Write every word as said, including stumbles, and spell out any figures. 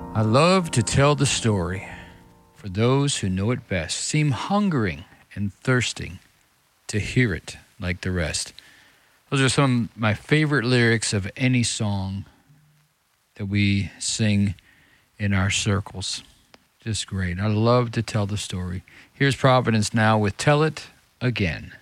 I love to tell the story, for those who know it best seem hungering and thirsting to hear it like the rest. Those are some of my favorite lyrics of any song that we sing in our circles. Just great. I love to tell the story. Here's Providence now with Tell It Again.